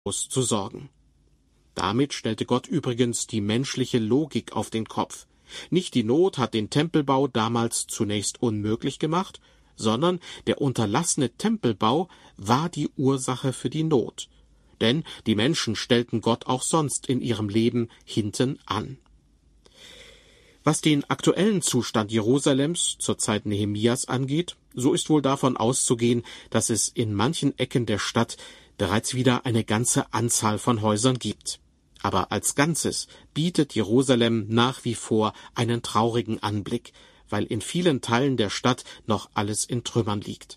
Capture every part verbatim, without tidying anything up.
zu sorgen. Damit stellte Gott übrigens die menschliche Logik auf den Kopf. Nicht die Not hat den Tempelbau damals zunächst unmöglich gemacht, sondern der unterlassene Tempelbau war die Ursache für die Not. Denn die Menschen stellten Gott auch sonst in ihrem Leben hinten an. Was den aktuellen Zustand Jerusalems zur Zeit Nehemias angeht, so ist wohl davon auszugehen, dass es in manchen Ecken der Stadt bereits wieder eine ganze Anzahl von Häusern gibt. Aber als Ganzes bietet Jerusalem nach wie vor einen traurigen Anblick, weil in vielen Teilen der Stadt noch alles in Trümmern liegt.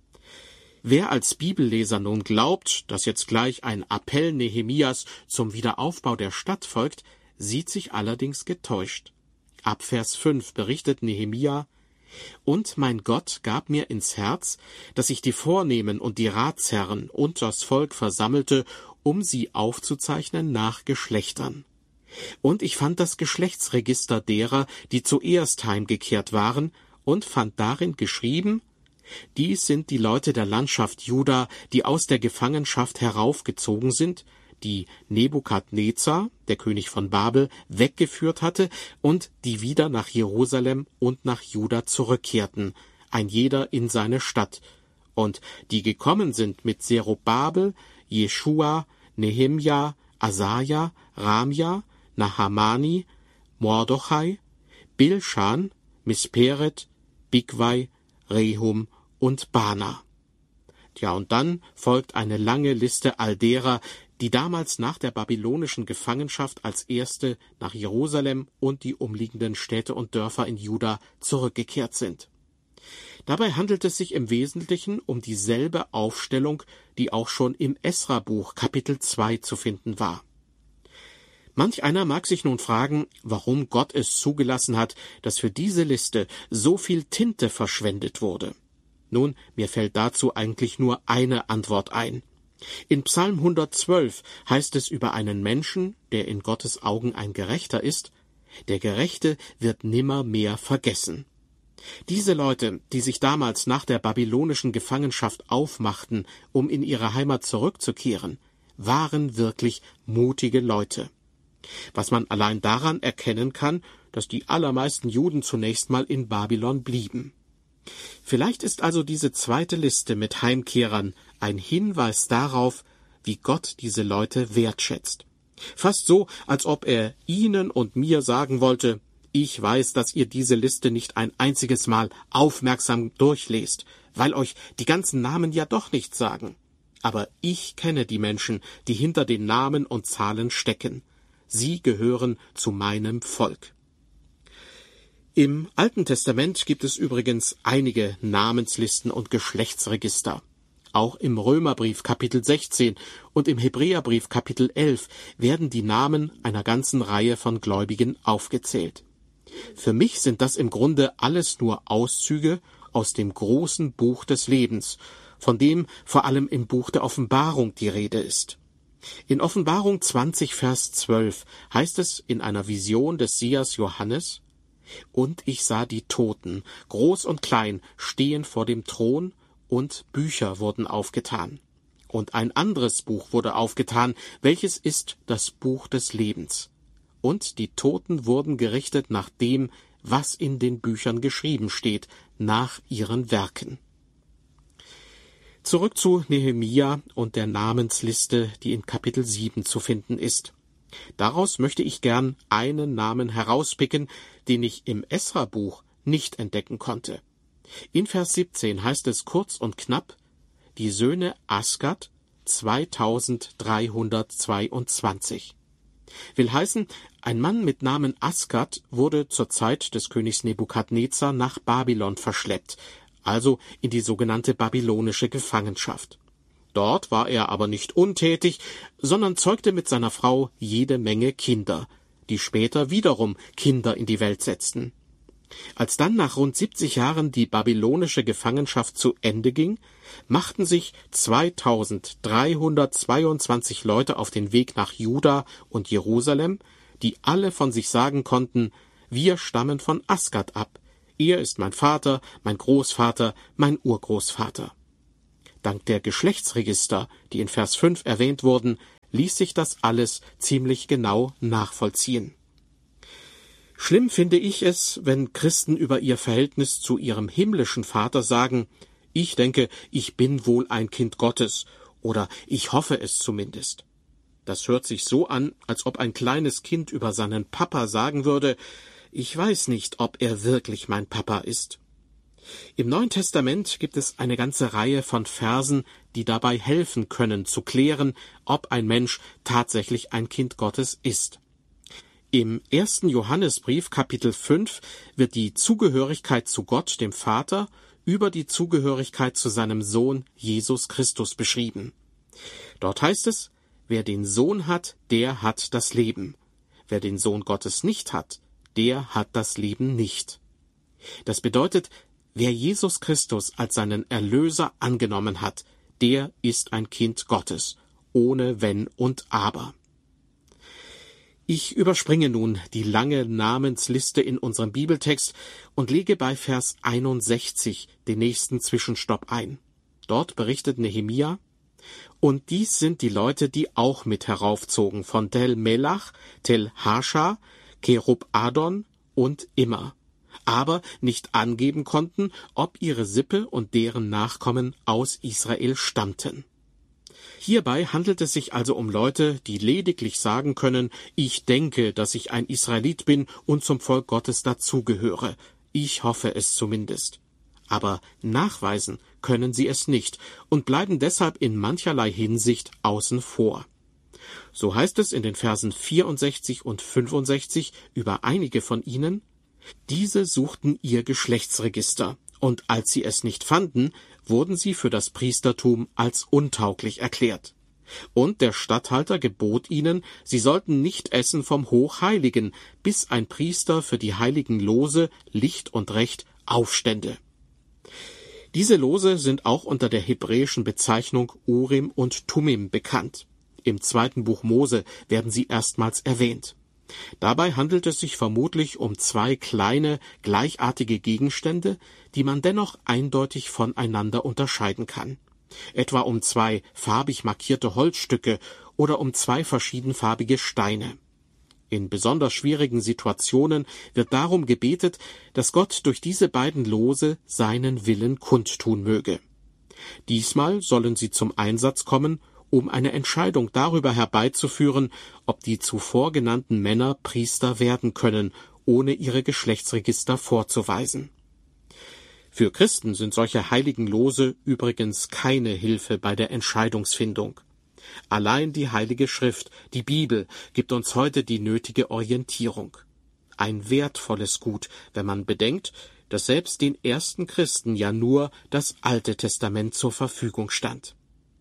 Wer als Bibelleser nun glaubt, dass jetzt gleich ein Appell Nehemias zum Wiederaufbau der Stadt folgt, sieht sich allerdings getäuscht. Ab Vers fünf berichtet Nehemia: »Und mein Gott gab mir ins Herz, dass ich die Vornehmen und die Ratsherren und das Volk versammelte, um sie aufzuzeichnen nach Geschlechtern. Und ich fand das Geschlechtsregister derer, die zuerst heimgekehrt waren, und fand darin geschrieben: Dies sind die Leute der Landschaft Juda, die aus der Gefangenschaft heraufgezogen sind, die Nebukadnezar, der König von Babel, weggeführt hatte und die wieder nach Jerusalem und nach Juda zurückkehrten, ein jeder in seine Stadt, und die gekommen sind mit Zerubabel, Jeschua, Nehemja, Asaja, Ramja, Nahamani, Mordochai, Bilschan, Misperet, Bigwai, Rehum und Bana.« Tja, und dann folgt eine lange Liste all derer, die damals nach der babylonischen Gefangenschaft als erste nach Jerusalem und die umliegenden Städte und Dörfer in Juda zurückgekehrt sind. Dabei handelt es sich im Wesentlichen um dieselbe Aufstellung, die auch schon im Esra-Buch Kapitel zwei zu finden war. Manch einer mag sich nun fragen, warum Gott es zugelassen hat, dass für diese Liste so viel Tinte verschwendet wurde. Nun, mir fällt dazu eigentlich nur eine Antwort ein. In Psalm hundertzwölf heißt es über einen Menschen, der in Gottes Augen ein Gerechter ist: Der Gerechte wird nimmermehr vergessen. Diese Leute, die sich damals nach der babylonischen Gefangenschaft aufmachten, um in ihre Heimat zurückzukehren, waren wirklich mutige Leute. Was man allein daran erkennen kann, dass die allermeisten Juden zunächst mal in Babylon blieben. Vielleicht ist also diese zweite Liste mit Heimkehrern ein Hinweis darauf, wie Gott diese Leute wertschätzt. Fast so, als ob er ihnen und mir sagen wollte: Ich weiß, dass ihr diese Liste nicht ein einziges Mal aufmerksam durchlest, weil euch die ganzen Namen ja doch nichts sagen. Aber ich kenne die Menschen, die hinter den Namen und Zahlen stecken. Sie gehören zu meinem Volk. Im Alten Testament gibt es übrigens einige Namenslisten und Geschlechtsregister. Auch im Römerbrief Kapitel sechzehn und im Hebräerbrief Kapitel elf werden die Namen einer ganzen Reihe von Gläubigen aufgezählt. Für mich sind das im Grunde alles nur Auszüge aus dem großen Buch des Lebens, von dem vor allem im Buch der Offenbarung die Rede ist. In Offenbarung zwanzig, Vers zwölf heißt es in einer Vision des Sehers Johannes: »Und ich sah die Toten, groß und klein, stehen vor dem Thron, und Bücher wurden aufgetan. Und ein anderes Buch wurde aufgetan, welches ist das Buch des Lebens. Und die Toten wurden gerichtet nach dem, was in den Büchern geschrieben steht, nach ihren Werken.« Zurück zu Nehemia und der Namensliste, die in Kapitel sieben zu finden ist. Daraus möchte ich gern einen Namen herauspicken, den ich im Esra-Buch nicht entdecken konnte. In Vers siebzehn heißt es kurz und knapp: Die Söhne Asgad zweitausenddreihundertzweiundzwanzig. Will heißen, ein Mann mit Namen Asgad wurde zur Zeit des Königs Nebukadnezar nach Babylon verschleppt, also in die sogenannte babylonische Gefangenschaft. Dort war er aber nicht untätig, sondern zeugte mit seiner Frau jede Menge Kinder, die später wiederum Kinder in die Welt setzten. Als dann nach rund siebzig Jahren die babylonische Gefangenschaft zu Ende ging, machten sich zweitausenddreihundertzweiundzwanzig Leute auf den Weg nach Juda und Jerusalem, die alle von sich sagen konnten: Wir stammen von Asgad ab. Er ist mein Vater, mein Großvater, mein Urgroßvater. Dank der Geschlechtsregister, die in Vers fünf erwähnt wurden, ließ sich das alles ziemlich genau nachvollziehen. Schlimm finde ich es, wenn Christen über ihr Verhältnis zu ihrem himmlischen Vater sagen, ich denke, ich bin wohl ein Kind Gottes, oder ich hoffe es zumindest. Das hört sich so an, als ob ein kleines Kind über seinen Papa sagen würde, ich weiß nicht, ob er wirklich mein Papa ist. Im Neuen Testament gibt es eine ganze Reihe von Versen, die dabei helfen können, zu klären, ob ein Mensch tatsächlich ein Kind Gottes ist. Im ersten Johannesbrief, Kapitel fünf, wird die Zugehörigkeit zu Gott, dem Vater, über die Zugehörigkeit zu seinem Sohn Jesus Christus beschrieben. Dort heißt es, wer den Sohn hat, der hat das Leben. Wer den Sohn Gottes nicht hat, der hat das Leben nicht. Das bedeutet, wer Jesus Christus als seinen Erlöser angenommen hat, der ist ein Kind Gottes, ohne Wenn und Aber. Ich überspringe nun die lange Namensliste in unserem Bibeltext und lege bei Vers einundsechzig den nächsten Zwischenstopp ein. Dort berichtet Nehemia, und dies sind die Leute, die auch mit heraufzogen von Tel Melach, Tel Harscha, Kerub Adon und Immer, aber nicht angeben konnten, ob ihre Sippe und deren Nachkommen aus Israel stammten. Hierbei handelt es sich also um Leute, die lediglich sagen können, ich denke, dass ich ein Israelit bin und zum Volk Gottes dazugehöre. Ich hoffe es zumindest. Aber nachweisen können sie es nicht und bleiben deshalb in mancherlei Hinsicht außen vor. So heißt es in den Versen vierundsechzig und fünfundsechzig über einige von ihnen, diese suchten ihr Geschlechtsregister, und als sie es nicht fanden, wurden sie für das Priestertum als untauglich erklärt. Und der Statthalter gebot ihnen, sie sollten nicht essen vom Hochheiligen, bis ein Priester für die heiligen Lose, Licht und Recht, aufstände. Diese Lose sind auch unter der hebräischen Bezeichnung Urim und Tumim bekannt. Im zweiten Buch Mose werden sie erstmals erwähnt. Dabei handelt es sich vermutlich um zwei kleine, gleichartige Gegenstände, die man dennoch eindeutig voneinander unterscheiden kann. Etwa um zwei farbig markierte Holzstücke oder um zwei verschiedenfarbige Steine. In besonders schwierigen Situationen wird darum gebetet, dass Gott durch diese beiden Lose seinen Willen kundtun möge. Diesmal sollen sie zum Einsatz kommen, um eine Entscheidung darüber herbeizuführen, ob die zuvor genannten Männer Priester werden können, ohne ihre Geschlechtsregister vorzuweisen. Für Christen sind solche heiligen Lose übrigens keine Hilfe bei der Entscheidungsfindung. Allein die Heilige Schrift, die Bibel, gibt uns heute die nötige Orientierung. Ein wertvolles Gut, wenn man bedenkt, dass selbst den ersten Christen ja nur das Alte Testament zur Verfügung stand.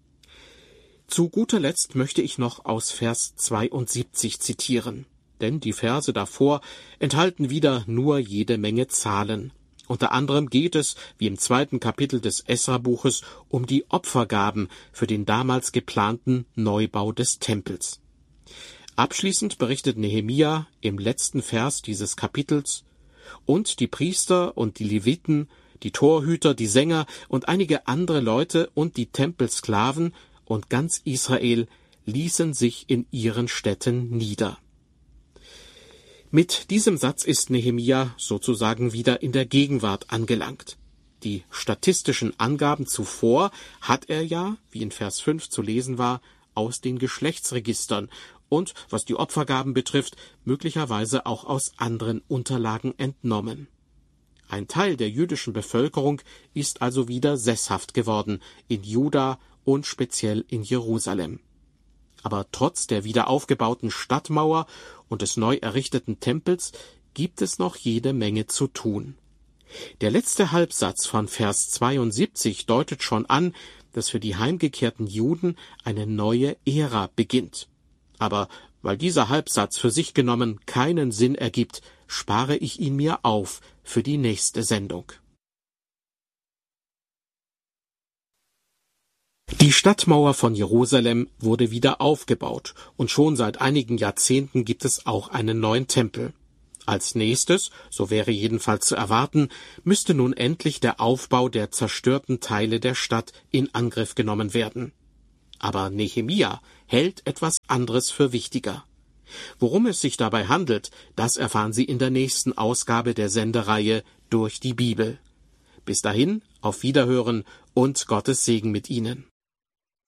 Zu guter Letzt möchte ich noch aus Vers zweiundsiebzig zitieren, denn die Verse davor enthalten wieder nur jede Menge Zahlen. Unter anderem geht es, wie im zweiten Kapitel des Esra-Buches, um die Opfergaben für den damals geplanten Neubau des Tempels. Abschließend berichtet Nehemia im letzten Vers dieses Kapitels, und die Priester und die Leviten, die Torhüter, die Sänger und einige andere Leute und die Tempelsklaven und ganz Israel ließen sich in ihren Städten nieder. Mit diesem Satz ist Nehemia sozusagen wieder in der Gegenwart angelangt. Die statistischen Angaben zuvor hat er ja, wie in Vers fünf zu lesen war, aus den Geschlechtsregistern und, was die Opfergaben betrifft, möglicherweise auch aus anderen Unterlagen entnommen. Ein Teil der jüdischen Bevölkerung ist also wieder sesshaft geworden in Juda und speziell in Jerusalem. Aber trotz der wieder aufgebauten Stadtmauer und des neu errichteten Tempels gibt es noch jede Menge zu tun. Der letzte Halbsatz von Vers zweiundsiebzig deutet schon an, dass für die heimgekehrten Juden eine neue Ära beginnt. Aber weil dieser Halbsatz für sich genommen keinen Sinn ergibt, spare ich ihn mir auf für die nächste Sendung. Die Stadtmauer von Jerusalem wurde wieder aufgebaut und schon seit einigen Jahrzehnten gibt es auch einen neuen Tempel. Als nächstes, so wäre jedenfalls zu erwarten, müsste nun endlich der Aufbau der zerstörten Teile der Stadt in Angriff genommen werden. Aber Nehemia hält etwas anderes für wichtiger. Worum es sich dabei handelt, das erfahren Sie in der nächsten Ausgabe der Sendereihe Durch die Bibel. Bis dahin, auf Wiederhören und Gottes Segen mit Ihnen.